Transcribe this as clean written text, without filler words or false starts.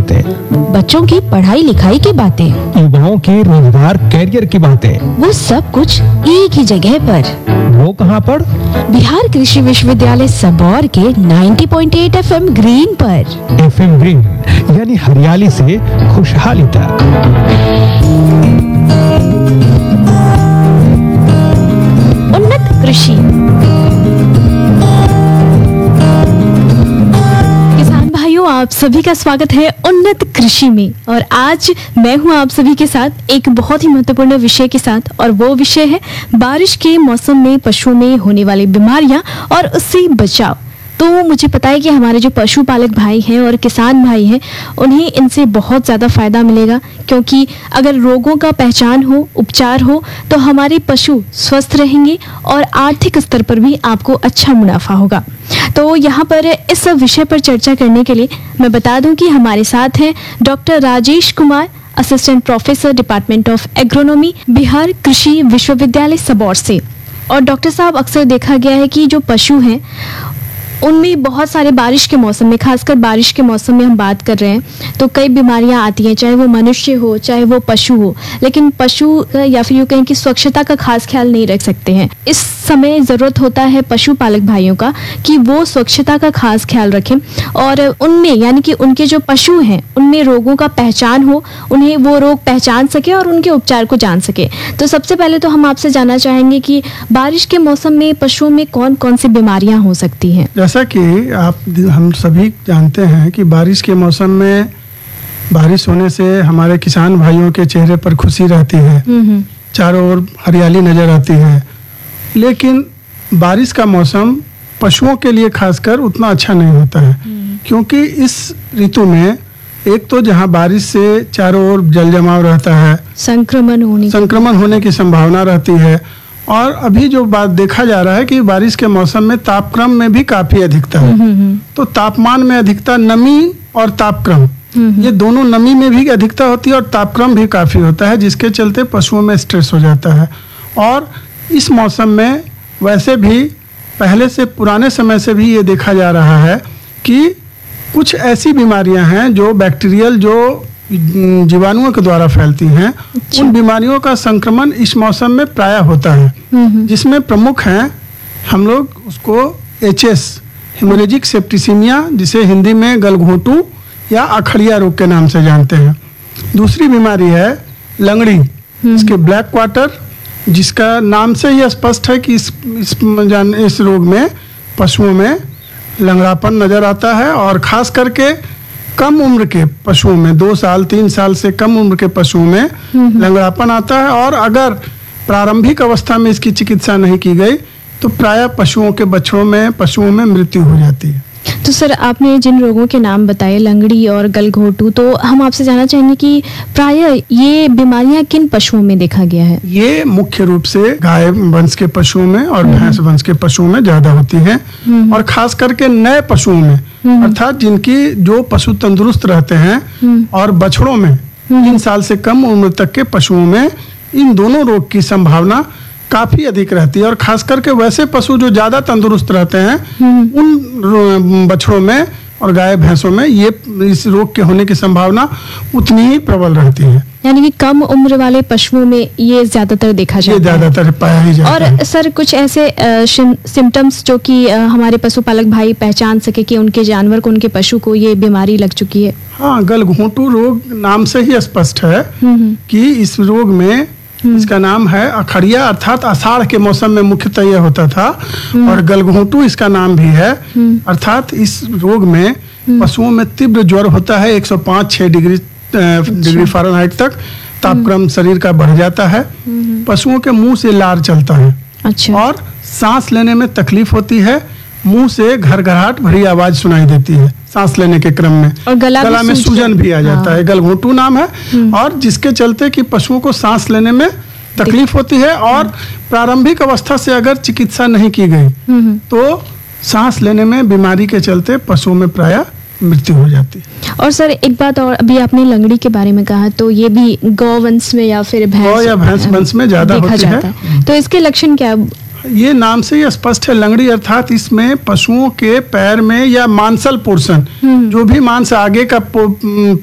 बातें, बच्चों की पढ़ाई लिखाई की बातें, युवाओं के रोजगार कैरियर की बातें, वो सब कुछ एक ही जगह पर। वो कहाँ पर? बिहार कृषि विश्वविद्यालय सबौर के 90.8 FM ग्रीन पर। FM ग्रीन यानी हरियाली से खुशहाली तक। उन्नत कृषि। किसान भाइयों, आप सभी का स्वागत है उन्नत कृषि में। और आज मैं हूं आप सभी के साथ एक बहुत ही महत्वपूर्ण विषय के साथ, और वो विषय है बारिश के मौसम में पशुओं में होने वाली बीमारियां और उससे बचाव। तो मुझे पता है कि हमारे जो पशुपालक भाई हैं और किसान भाई हैं, उन्हें इनसे बहुत ज़्यादा फायदा मिलेगा, क्योंकि अगर रोगों का पहचान हो, उपचार हो, तो हमारे पशु स्वस्थ रहेंगे और आर्थिक स्तर पर भी आपको अच्छा मुनाफा होगा। तो यहाँ पर इस विषय पर चर्चा करने के लिए मैं बता दूं कि हमारे साथ हैं doctor Rajesh Kumar, assistant professor, department of agronomy, Bihar कृषि विश्वविद्यालय सबौर से। और डॉक्टर साहब, अक्सर देखा गया है कि जो पशु हैं उनमें बहुत सारे बारिश के मौसम में, खासकर बारिश के मौसम में हम बात कर रहे हैं, तो कई बीमारियां आती हैं, चाहे वो मनुष्य हो चाहे वो पशु हो। लेकिन पशु या फिर यूँ कहें कि स्वच्छता का खास ख्याल नहीं रख सकते हैं। इस समय ज़रूरत होता है पशुपालक भाइयों का कि वो स्वच्छता का खास ख्याल रखें और उनमें, यानी कि उनके जो पशु हैं उनमें रोगों का पहचान हो, उन्हें वो रोग पहचान सके और उनके उपचार को जान सके। तो सबसे पहले तो हम आपसे जानना चाहेंगे कि बारिश के मौसम में पशुओं में कौन कौन सी बीमारियां हो सकती हैं। जैसा कि हम सभी जानते हैं कि बारिश के मौसम में बारिश होने से हमारे किसान भाइयों के चेहरे पर खुशी रहती है, चारों ओर हरियाली नजर आती है। लेकिन बारिश का मौसम पशुओं के लिए खासकर उतना अच्छा नहीं होता है, क्योंकि इस ऋतु में एक तो जहां बारिश से चारों ओर जल जमाव रहता है, संक्रमण होने की संभावना रहती है। और अभी जो बात देखा जा रहा है कि बारिश के मौसम में तापक्रम में भी काफी अधिकता है। तो तापमान में अधिकता, नमी और तापक्रम, ये दोनों, नमी में भी अधिकता होती है और तापक्रम भी काफी होता है, जिसके चलते पशुओं में स्ट्रेस हो जाता है। और इस मौसम में वैसे भी पहले से, पुराने समय से भी ये देखा जा रहा है कि कुछ ऐसी बीमारियां हैं जो बैक्टीरियल, जो जीवाणुओं के द्वारा फैलती हैं। उन बीमारियों का संक्रमण इस मौसम में प्रायः होता है, जिसमें प्रमुख हैं, हम लोग उसको HS, हेमोरेजिक सेप्टिसिमिया, जिसे हिंदी में गलघोंटू या अखड़िया रोग के नाम से जानते हैं। दूसरी बीमारी है लंगड़ी, इसके ब्लैक क्वार्टर, जिसका नाम से ही स्पष्ट है कि इस रोग में पशुओं में लंगड़ापन नजर आता है। और खास करके कम उम्र के पशुओं में, 2 साल 3 साल से कम उम्र के पशुओं में लंगड़ापन आता है। और अगर प्रारंभिक अवस्था में इसकी चिकित्सा नहीं की गई तो प्रायः पशुओं के बछड़ों में, पशुओं में मृत्यु हो जाती है। तो सर, आपने जिन रोगों के नाम बताए, लंगड़ी और गलघोंटू, तो हम आपसे जानना चाहेंगे कि प्रायः ये बीमारियां किन पशुओं में देखा गया है? ये मुख्य रूप से गाय वंश के पशुओं में और भैंस वंश के पशुओं में ज्यादा होती है। और खास करके नए पशुओं में, अर्थात जिनकी जो पशु तंदुरुस्त रहते हैं, और बछड़ों में 3 साल से कम उम्र तक के पशुओं में इन दोनों रोग की संभावना काफी अधिक रहती है। और खास करके वैसे पशु जो ज्यादा तंदुरुस्त रहते हैं, उन बछड़ों में और गाय भैंसों में ये इस रोग के होने की संभावना उतनी ही प्रबल रहती है। यानी कि कम उम्र वाले पशुओं में ये ज्यादातर देखा जाता है। ज्यादातर पाया ही जाता है। और सर, कुछ ऐसे सिम्टम्स जो कि हमारे पशुपालक भाई पहचान सके कि उनके जानवर को, उनके पशु को ये बीमारी लग चुकी है? हाँ, गलघोंटू रोग नाम से ही स्पष्ट है कि इस रोग में, इसका नाम है अखड़िया, अर्थात आषाढ़ के मौसम में मुख्यतः यह होता था। और गलघोंटू इसका नाम भी है, अर्थात इस रोग में पशुओं में तीव्र ज्वर होता है, 105-6 डिग्री फ़ारेनहाइट तक तापक्रम शरीर का बढ़ जाता है। पशुओं के मुंह से लार चलता है। अच्छा। और सांस लेने में तकलीफ होती है, मुंह से घरघराहट भरी आवाज सुनाई देती है सांस लेने के क्रम में, और गला में सूजन भी आ जाता है। गलघोंटू नाम है, और जिसके चलते कि पशुओं को सांस लेने में तकलीफ होती है। और प्रारंभिक अवस्था से अगर चिकित्सा नहीं की गई तो सांस लेने में बीमारी के चलते पशुओं में प्रायः मृत्यु हो जाती है। और सर, एक बात और, अभी आपने लंगड़ी के बारे में कहा, तो ये भी गौवंश में या फिर भैंस वंश में ज्यादा होती है। तो इसके लक्षण क्या? ये नाम से ही स्पष्ट है, लंगड़ी अर्थात इसमें पशुओं के पैर में या मांसल पोर्शन, जो भी मांस आगे का